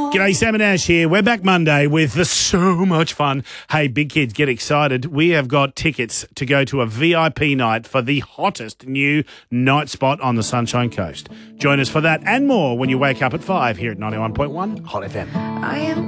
G'day, Sam and Ash here. We're back Monday with so much fun. Hey, big kids, get excited. We have got tickets to go to a VIP night for the hottest new night spot on the Sunshine Coast. Join us for that and more when you wake up at 5 here at 91.1 Hot FM. I am